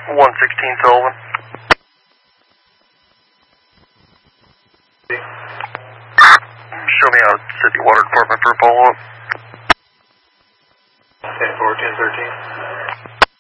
116 Sullivan. Show me out City Water Department for a follow-up. 10-4, 10-13.